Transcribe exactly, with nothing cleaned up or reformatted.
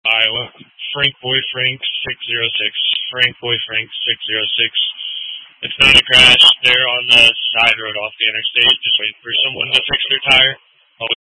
Iowa. Frank Boy Frank six zero six. Frank Boy Frank six zero six. It's not a crash. They're on the side road off the interstate, just waiting for someone to fix their tire.